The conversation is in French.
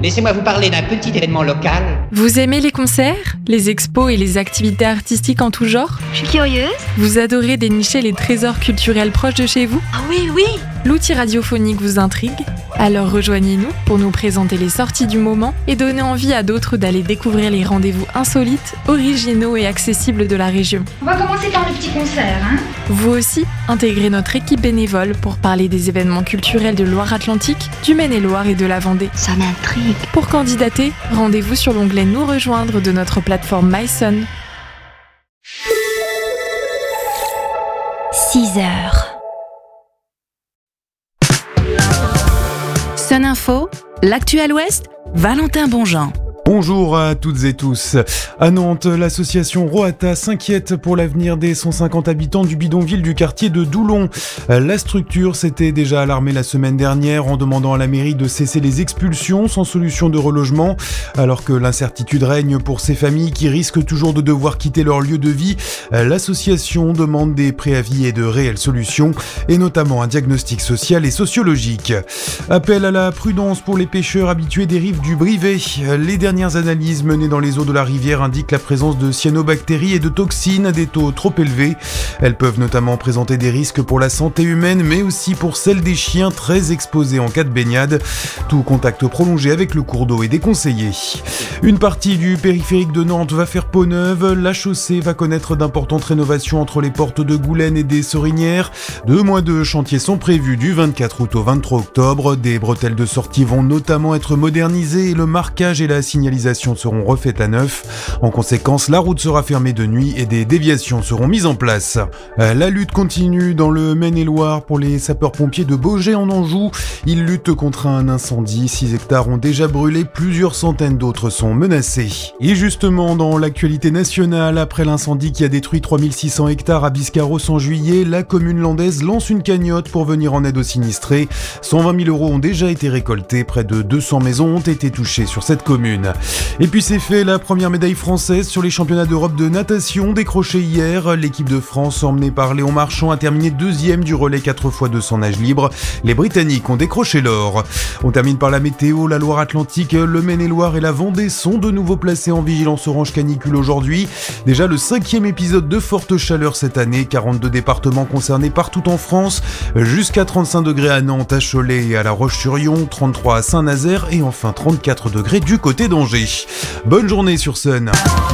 laissez-moi vous parler d'un petit événement local. Vous aimez les concerts, les expos et les activités artistiques en tout genre ? Je suis curieuse. Vous adorez dénicher les trésors culturels proches de chez vous ? Ah oui. L'outil radiophonique vous intrigue ? Alors rejoignez-nous pour nous présenter les sorties du moment et donner envie à d'autres d'aller découvrir les rendez-vous insolites, originaux et accessibles de la région. On va commencer par le petit concert, hein ? Vous aussi, intégrez notre équipe bénévole pour parler des événements culturels de Loire-Atlantique, du Maine-et-Loire et de la Vendée. Ça m'intrigue. Pour candidater, rendez-vous sur l'onglet Nous rejoindre de notre plateforme MySun. 6h. Sun Info, l'actuel Ouest, Valentin Bonjean. Bonjour à toutes et tous. À Nantes, l'association Roata s'inquiète pour l'avenir des 150 habitants du bidonville du quartier de Doulon. La structure s'était déjà alarmée la semaine dernière en demandant à la mairie de cesser les expulsions sans solution de relogement. Alors que l'incertitude règne pour ces familles qui risquent toujours de devoir quitter leur lieu de vie, l'association demande des préavis et de réelles solutions, et notamment un diagnostic social et sociologique. Appel à la prudence pour les pêcheurs habitués des rives du Brivet. Les dernières analyses menées dans les eaux de la rivière indiquent la présence de cyanobactéries et de toxines à des taux trop élevés. Elles peuvent notamment présenter des risques pour la santé humaine, mais aussi pour celle des chiens très exposés en cas de baignade. Tout contact prolongé avec le cours d'eau est déconseillé. Une partie du périphérique de Nantes va faire peau neuve. La chaussée va connaître d'importantes rénovations entre les portes de Goulaine et des Sorinières. 2 mois de chantier sont prévus du 24 août au 23 octobre. Des bretelles de sortie vont notamment être modernisées et le marquage et la signalisation seront refaites à neuf. En conséquence, la route sera fermée de nuit et des déviations seront mises en place. La lutte continue dans le Maine-et-Loire pour les sapeurs-pompiers de Baugé en Anjou. Ils luttent contre un incendie. 6 hectares ont déjà brûlé, plusieurs centaines d'autres sont menacés. Et justement, dans l'actualité nationale, après l'incendie qui a détruit 3600 hectares à Biscarrosse en juillet, la commune landaise lance une cagnotte pour venir en aide aux sinistrés. 120 000 € ont déjà été récoltés, près de 200 maisons ont été touchées sur cette commune. Et puis c'est fait, la première médaille française sur les championnats d'Europe de natation décrochée hier. L'équipe de France, emmenée par Léon Marchand, a terminé 2e du relais 4x200 nage libre. Les Britanniques ont décroché l'or. On termine par la météo. La Loire-Atlantique, le Maine-et-Loire et la Vendée sont de nouveau placés en vigilance orange canicule aujourd'hui. Déjà le 5e épisode de forte chaleur cette année. 42 départements concernés partout en France. Jusqu'à 35 degrés à Nantes, à Cholet et à La Roche-sur-Yon. 33 à Saint-Nazaire et enfin 34 degrés du côté d'Angers. Bonne journée sur Sun.